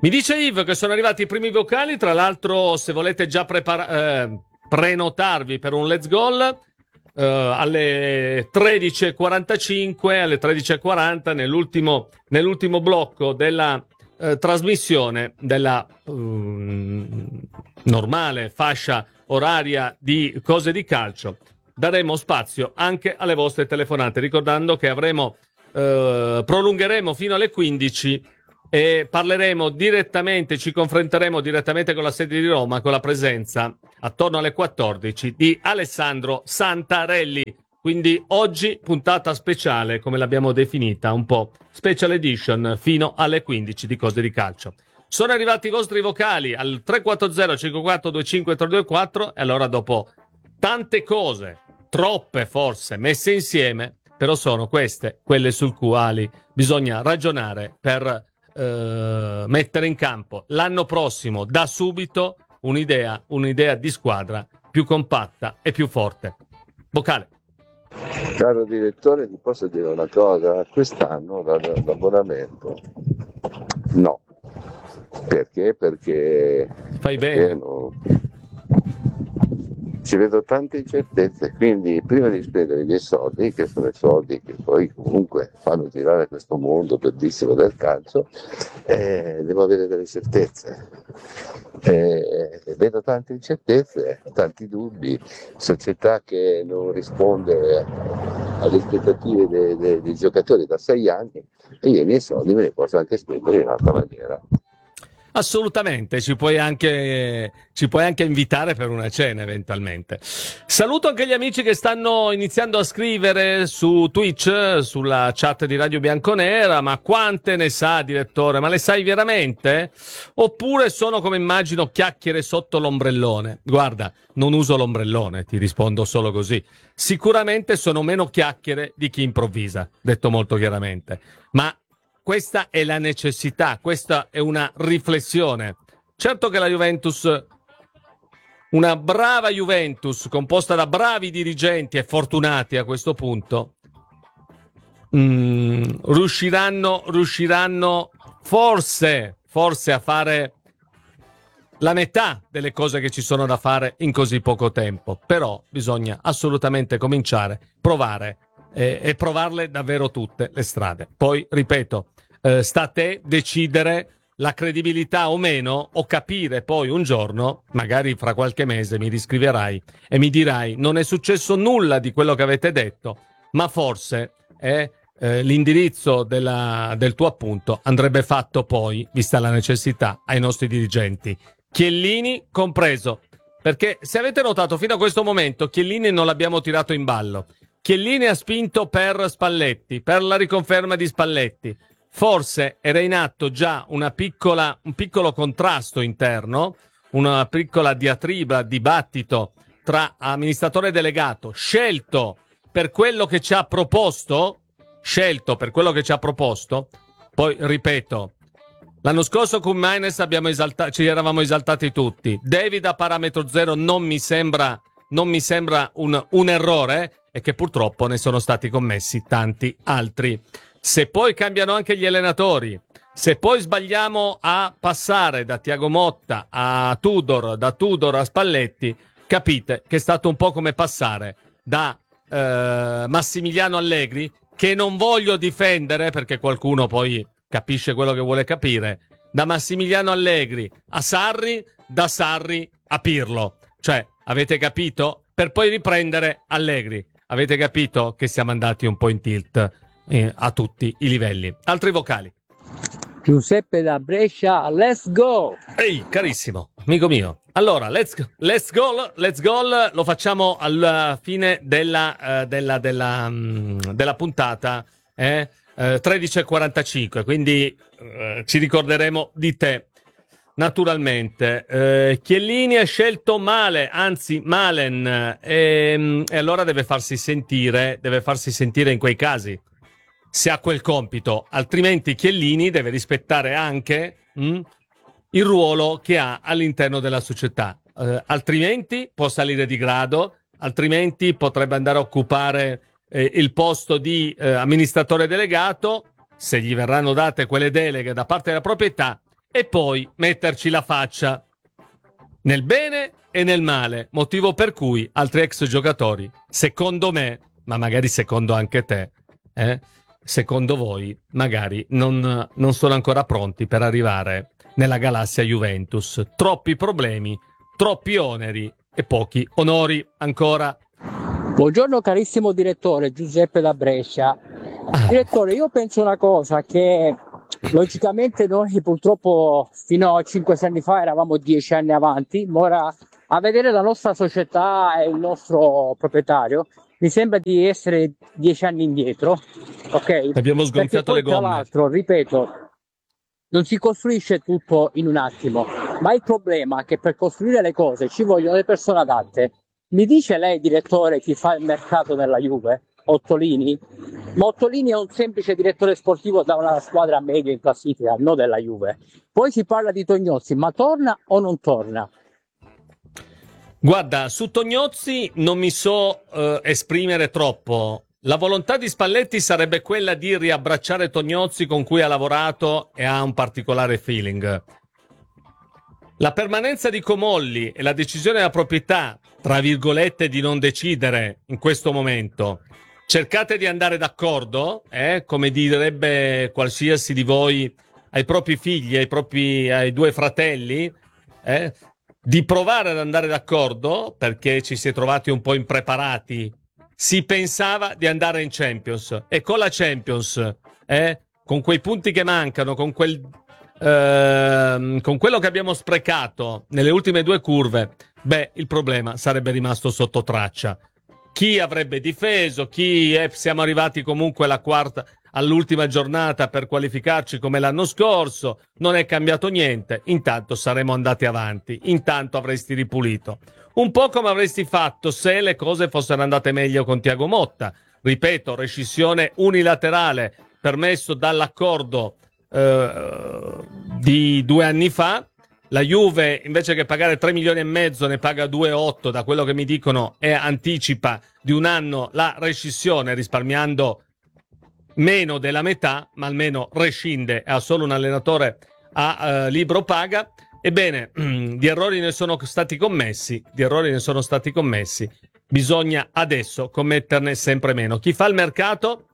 F: Mi dice Yves che sono arrivati i primi vocali, tra l'altro se volete già prenotarvi per un Let's Goal alle 13.45, alle 13.40 nell'ultimo blocco della trasmissione della normale fascia oraria di Cose di Calcio, daremo spazio anche alle vostre telefonate, ricordando che prolungheremo fino alle 15 e parleremo direttamente, ci confronteremo direttamente con la sede di Roma, con la presenza attorno alle 14 di Alessandro Santarelli. Quindi oggi puntata speciale, come l'abbiamo definita, un po' special edition, fino alle 15 di Cose di Calcio. Sono arrivati i vostri vocali al 340 54 25 324 e allora dopo tante cose, troppe forse, messe insieme, però sono queste quelle sul quali bisogna ragionare per mettere in campo l'anno prossimo da subito un'idea di squadra più compatta e più forte. Vocale.
G: Caro direttore, ti posso dire una cosa? Quest'anno l'abbonamento no. Perché? Perché
F: fai bene.
G: Ci vedo tante incertezze, quindi prima di spendere i miei soldi, che sono i soldi che poi comunque fanno girare questo mondo bellissimo del calcio, devo avere delle certezze. Vedo tante incertezze, tanti dubbi, società che non risponde alle aspettative dei giocatori da 6 anni, e io i miei soldi me li posso anche spendere in un'altra maniera.
F: Assolutamente, ci puoi anche invitare per una cena eventualmente. Saluto anche gli amici che stanno iniziando a scrivere su Twitch, sulla chat di Radio Bianconera. Ma quante ne sa, direttore? Ma le sai veramente? Oppure sono, come immagino, chiacchiere sotto l'ombrellone? Guarda, non uso l'ombrellone, ti rispondo solo così. Sicuramente sono meno chiacchiere di chi improvvisa, detto molto chiaramente. Ma questa è la necessità, questa è una riflessione. Certo che la Juventus, una brava Juventus composta da bravi dirigenti e fortunati a questo punto, riusciranno forse a fare la metà delle cose che ci sono da fare in così poco tempo. Però bisogna assolutamente cominciare, provare e provarle davvero tutte le strade. Poi, ripeto, sta a te decidere la credibilità o meno, o capire poi un giorno, magari fra qualche mese, mi riscriverai e mi dirai: non è successo nulla di quello che avete detto, ma forse l'indirizzo del tuo appunto andrebbe fatto poi, vista la necessità, ai nostri dirigenti, Chiellini compreso. Perché se avete notato, fino a questo momento Chiellini non l'abbiamo tirato in ballo. Chiellini ha spinto per Spalletti, per la riconferma di Spalletti. Forse era in atto già un piccolo contrasto interno, una piccola diatriba, dibattito tra amministratore delegato scelto per quello che ci ha proposto. Poi, ripeto, l'anno scorso con Maines ci eravamo esaltati tutti. David a parametro zero non mi sembra un errore, e che purtroppo ne sono stati commessi tanti altri. Se poi cambiano anche gli allenatori, se poi sbagliamo a passare da Thiago Motta a Tudor, da Tudor a Spalletti, capite che è stato un po' come passare da Massimiliano Allegri, che non voglio difendere perché qualcuno poi capisce quello che vuole capire, da Massimiliano Allegri a Sarri, da Sarri a Pirlo. Cioè, avete capito? Per poi riprendere Allegri. Avete capito che siamo andati un po' in tilt a tutti i livelli. Altri vocali.
H: Giuseppe da Brescia, let's go!
F: Ehi, carissimo, amico mio. Allora, let's go, lo facciamo alla fine della puntata, 13.45, quindi ci ricorderemo di te. Naturalmente, Chiellini ha scelto male, anzi Malen, e allora deve farsi sentire in quei casi, se ha quel compito, altrimenti Chiellini deve rispettare anche il ruolo che ha all'interno della società, altrimenti può salire di grado, altrimenti potrebbe andare a occupare il posto di amministratore delegato, se gli verranno date quelle deleghe da parte della proprietà, e poi metterci la faccia nel bene e nel male, motivo per cui altri ex giocatori, secondo me, ma magari secondo anche te, secondo voi, magari non sono ancora pronti per arrivare nella galassia Juventus. Troppi problemi, troppi oneri e pochi onori ancora.
H: Buongiorno carissimo direttore, Giuseppe da Brescia. Direttore, io penso una cosa, che logicamente noi purtroppo fino a 5 anni fa eravamo 10 anni avanti, ma ora a vedere la nostra società e il nostro proprietario mi sembra di essere 10 anni indietro, ok?
F: Abbiamo sgonfiato
H: poi,
F: le gomme.
H: Tra l'altro, ripeto, non si costruisce tutto in un attimo, ma il problema è che per costruire le cose ci vogliono le persone adatte. Mi dice lei, direttore, chi fa il mercato nella Juve? Ottolini? Ma Ottolini è un semplice direttore sportivo da una squadra media in classifica, non della Juve. Poi si parla di Tognozzi, ma torna o non torna?
F: Guarda, su Tognozzi non mi so esprimere troppo. La volontà di Spalletti sarebbe quella di riabbracciare Tognozzi, con cui ha lavorato e ha un particolare feeling. La permanenza di Comolli e la decisione della proprietà, tra virgolette, di non decidere in questo momento. Cercate di andare d'accordo, come direbbe qualsiasi di voi ai propri figli, ai 2 fratelli, di provare ad andare d'accordo, perché ci si è trovati un po' impreparati. Si pensava di andare in Champions, e con la Champions, con quei punti che mancano, con quello che abbiamo sprecato nelle ultime 2 curve, il problema sarebbe rimasto sotto traccia. Chi avrebbe difeso, siamo arrivati comunque all'ultima giornata per qualificarci come l'anno scorso, non è cambiato niente, intanto saremmo andati avanti, intanto avresti ripulito. Un po' come avresti fatto se le cose fossero andate meglio con Thiago Motta. Ripeto, rescissione unilaterale permesso dall'accordo di 2 anni fa. La Juve, invece che pagare 3 milioni e mezzo, ne paga 2,8 da quello che mi dicono, e anticipa di 1 anno la rescissione, risparmiando meno della metà, ma almeno rescinde, ha solo un allenatore a libro paga. Ebbene, di errori ne sono stati commessi, bisogna adesso commetterne sempre meno. Chi fa il mercato?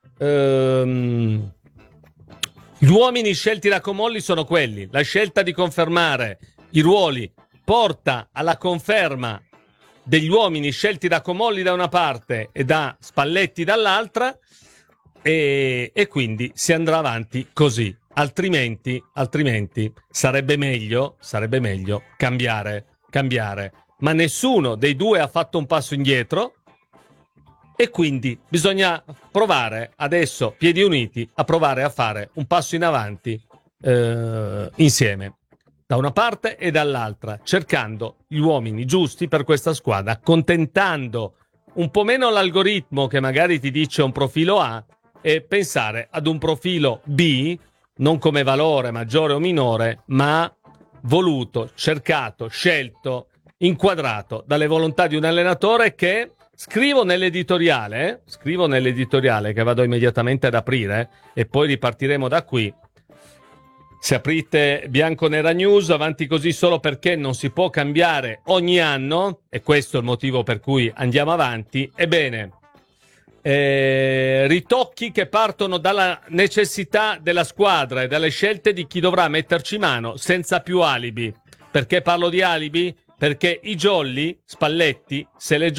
F: Gli uomini scelti da Comolli sono quelli. La scelta di confermare i ruoli porta alla conferma degli uomini scelti da Comolli da una parte e da Spalletti dall'altra, e quindi si andrà avanti così. Altrimenti sarebbe meglio cambiare. Ma nessuno dei 2 ha fatto un passo indietro, e quindi bisogna provare adesso, piedi uniti, a provare a fare un passo in avanti insieme, da una parte e dall'altra, cercando gli uomini giusti per questa squadra, accontentando un po' meno l'algoritmo che magari ti dice un profilo A, e pensare ad un profilo B, non come valore maggiore o minore, ma voluto, cercato, scelto, inquadrato dalle volontà di un allenatore che... Scrivo nell'editoriale che vado immediatamente ad aprire, e poi ripartiremo da qui. Se aprite Bianconera News, avanti così solo perché non si può cambiare ogni anno, e questo è il motivo per cui andiamo avanti. Ebbene, ritocchi che partono dalla necessità della squadra e dalle scelte di chi dovrà metterci mano senza più alibi. Perché parlo di alibi? Perché il Jolly Spalletti se l'è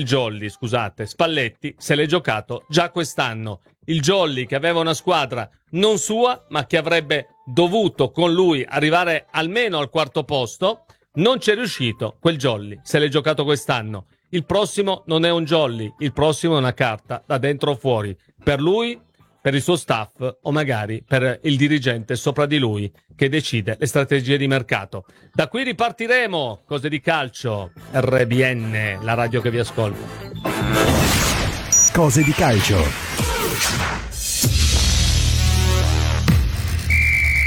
F: giocato già quest'anno. Il Jolly, che aveva una squadra non sua, ma che avrebbe dovuto con lui arrivare almeno al 4º posto, non c'è riuscito. Quel Jolly se l'è giocato quest'anno. Il prossimo non è un Jolly, il prossimo è una carta da dentro o fuori, per lui, per il suo staff, o magari per il dirigente sopra di lui che decide le strategie di mercato. Da qui ripartiremo. Cose di calcio, RBN, la radio che vi ascolta.
I: Cose di calcio.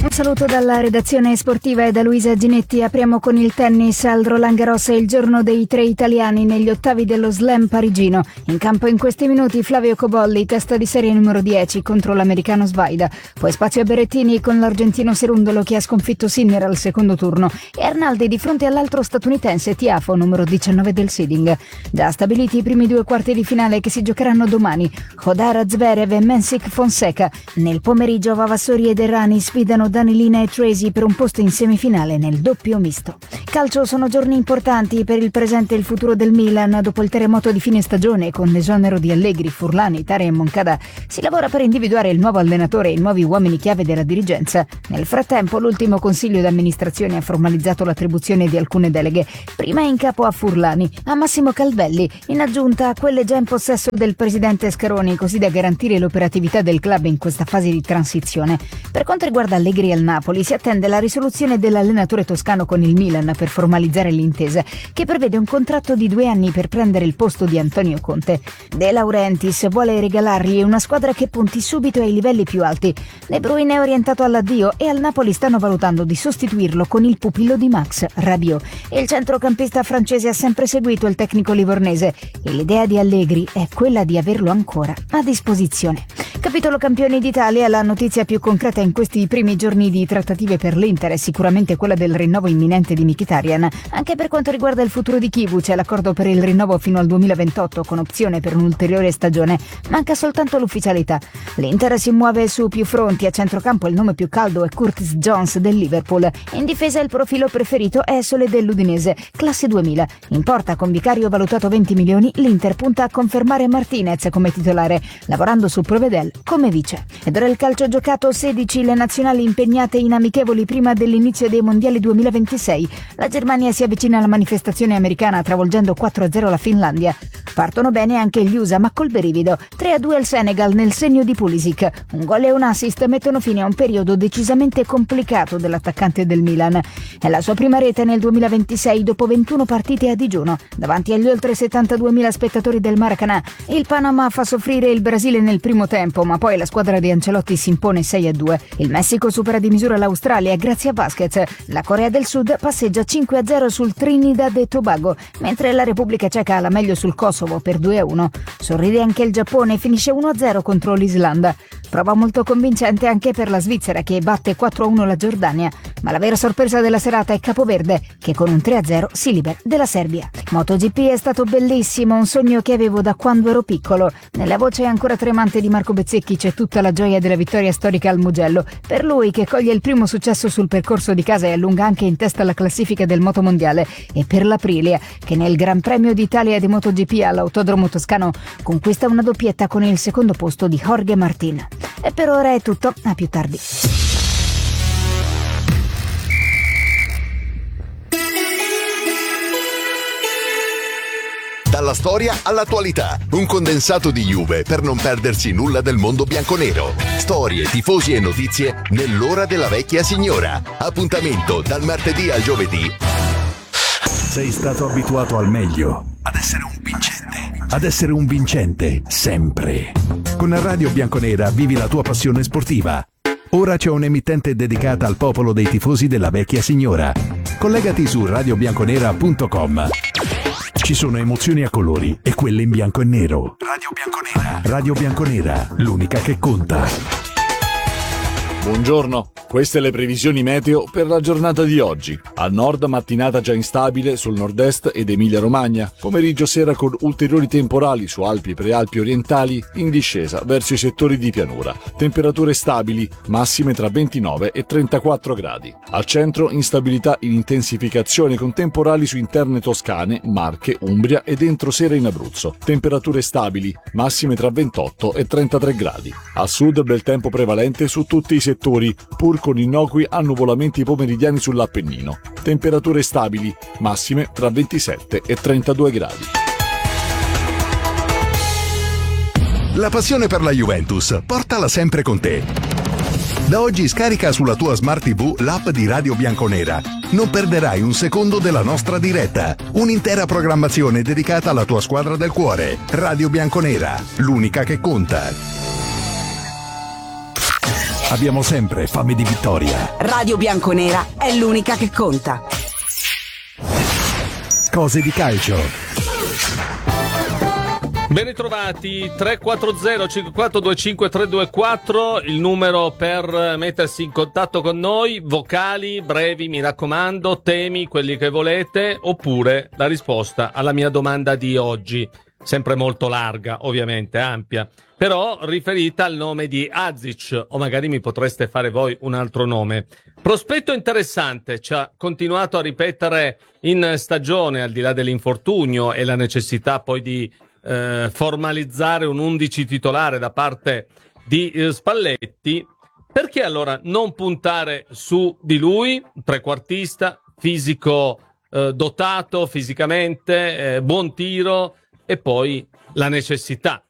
I: Un saluto dalla redazione sportiva e da Luisa Ginetti. Apriamo con il tennis. Al Roland Garros è il giorno dei 3 italiani negli ottavi dello slam parigino. In campo in questi minuti Flavio Cobolli, testa di serie numero 10 contro l'americano Svaida. Poi spazio a Berrettini con l'argentino Serundolo che ha sconfitto Sinner al secondo turno e Arnaldi di fronte all'altro statunitense Tiafo, numero 19 del seeding. Già stabiliti i primi 2 quarti di finale che si giocheranno domani. Hodara Zverev e Mensik Fonseca. Nel pomeriggio Vavassori ed Errani sfidano Danilina e Tracy per un posto in semifinale nel doppio misto. Calcio, sono giorni importanti per il presente e il futuro del Milan. Dopo il terremoto di fine stagione con l'esonero di Allegri, Furlani, Tare e Moncada, si lavora per individuare il nuovo allenatore e i nuovi uomini chiave della dirigenza. Nel frattempo l'ultimo consiglio d'amministrazione ha formalizzato l'attribuzione di alcune deleghe, prima in capo a Furlani, a Massimo Calvelli, in aggiunta a quelle già in possesso del presidente Scaroni, così da garantire l'operatività del club in questa fase di transizione. Per quanto riguarda Allegri al Napoli, si attende la risoluzione dell'allenatore toscano con il Milan per formalizzare l'intesa, che prevede un contratto di 2 anni per prendere il posto di Antonio Conte. De Laurentiis vuole regalargli una squadra che punti subito ai livelli più alti. De Bruyne è orientato all'addio e al Napoli stanno valutando di sostituirlo con il pupillo di Max, Rabiot. Il centrocampista francese ha sempre seguito il tecnico livornese e l'idea di Allegri è quella di averlo ancora a disposizione. Capitolo campioni d'Italia, la notizia più concreta in questi primi giorni di trattative per l'Inter è sicuramente quella del rinnovo imminente di Mkhitaryan. Anche per quanto riguarda il futuro di Kivu c'è l'accordo per il rinnovo fino al 2028 con opzione per un'ulteriore stagione. Manca soltanto l'ufficialità. L'Inter si muove su più fronti. A centrocampo il nome più caldo è Curtis Jones del Liverpool. In difesa il profilo preferito è Sole dell'Udinese, classe 2000. In porta, con Vicario valutato 20 milioni, l'Inter punta a confermare Martinez come titolare, lavorando su Provedel come vice. Ed ora il calcio giocato, 16 le nazionali impegnate in amichevoli prima dell'inizio dei mondiali 2026. La Germania si avvicina alla manifestazione americana travolgendo 4-0 la Finlandia. Partono bene anche gli USA, ma col berivido. 3-2 al Senegal nel segno di Pulisic. Un gol e un assist mettono fine a un periodo decisamente complicato dell'attaccante del Milan. È la sua prima rete nel 2026 dopo 21 partite a digiuno. Davanti agli oltre 72.000 spettatori del Maracanã, il Panama fa soffrire il Brasile nel primo tempo, ma poi la squadra di Ancelotti si impone 6-2. Il Messico supera di misura l'Australia grazie a Vasquez. La Corea del Sud passeggia 5-0 sul Trinidad e Tobago, mentre la Repubblica Ceca ha la meglio sul Kosovo per 2-1. Sorride anche il Giappone, finisce 1-0 contro l'Islanda. Prova molto convincente anche per la Svizzera che batte 4-1 la Giordania, ma la vera sorpresa della serata è Capoverde che con un 3-0 si libera della Serbia. MotoGP è stato bellissimo, un sogno che avevo da quando ero piccolo. Nella voce ancora tremante di Marco Bezzecchi c'è tutta la gioia della vittoria storica al Mugello. Per lui che coglie il primo successo sul percorso di casa e allunga anche in testa la classifica del motomondiale, e per l'Aprilia che nel Gran Premio d'Italia di MotoGP all'Autodromo Toscano conquista una doppietta con il secondo posto di Jorge Martin. E per ora è tutto, a più tardi.
C: Dalla storia all'attualità, un condensato di Juve per non perdersi nulla del mondo bianconero. Storie, tifosi e notizie nell'ora della vecchia signora. Appuntamento dal martedì al giovedì.
J: Sei stato abituato al meglio, ad essere un vincente, ad essere un vincente sempre. Con Radio Bianconera vivi la tua passione sportiva. Ora c'è un'emittente dedicata al popolo dei tifosi della vecchia signora. Collegati su radiobianconera.com. Ci sono emozioni a colori e quelle in bianco e nero. Radio Bianconera. Radio Bianconera, l'unica che conta.
K: Buongiorno, queste le previsioni meteo per la giornata di oggi. Al nord mattinata già instabile sul nord-est ed Emilia-Romagna, pomeriggio sera con ulteriori temporali su Alpi e Prealpi orientali in discesa verso i settori di pianura. Temperature stabili, massime tra 29 e 34 gradi. Al centro instabilità in intensificazione con temporali su interne toscane, Marche, Umbria ed entro sera in Abruzzo. Temperature stabili, massime tra 28 e 33 gradi. Al sud bel tempo prevalente su tutti i settori, pur con innocui annuvolamenti pomeridiani sull'Appennino. Temperature stabili, massime tra 27 e 32 gradi.
C: La passione per la Juventus, portala sempre con te. Da oggi scarica sulla tua Smart TV l'app di Radio Bianconera. Non perderai un secondo della nostra diretta. Un'intera programmazione dedicata alla tua squadra del cuore. Radio Bianconera, l'unica che conta.
J: Abbiamo sempre fame di vittoria.
E: Radio Bianconera è l'unica che conta.
J: Cose di calcio.
F: Ben ritrovati, 340-5425-324, il numero per mettersi in contatto con noi, vocali, brevi, mi raccomando, temi, quelli che volete, oppure la risposta alla mia domanda di oggi, sempre molto larga, ovviamente, ampia, però riferita al nome di Azic, o magari mi potreste fare voi un altro nome. Prospetto interessante, ci ha continuato a ripetere in stagione, al di là dell'infortunio e la necessità poi di formalizzare un 11 titolare da parte di Spalletti. Perché allora non puntare su di lui, trequartista, fisico, dotato fisicamente, buon tiro, e poi la necessità